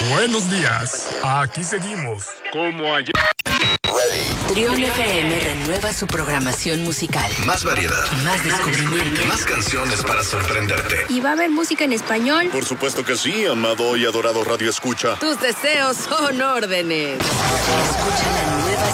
Buenos días. Aquí seguimos, como ayer. Trión FM renueva su programación musical. Más variedad. Más descubrimiento. Más canciones para sorprenderte. ¿Y va a haber música en español? Por supuesto que sí, amado y adorado Radio Escucha. Tus deseos son órdenes. Escucha la nueva